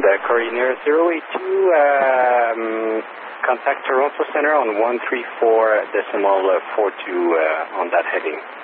And coordinator 082, contact Toronto Center on 134.42 on that heading.